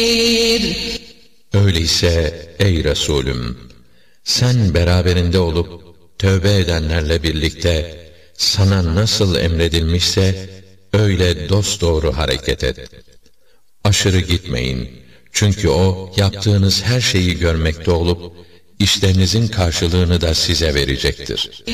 Öyleyse ey Resulüm, sen beraberinde olup tövbe edenlerle birlikte sana nasıl emredilmişse öyle dosdoğru hareket et. Aşırı gitmeyin. Çünkü o yaptığınız her şeyi görmekte olup işlerinizin karşılığını da size verecektir.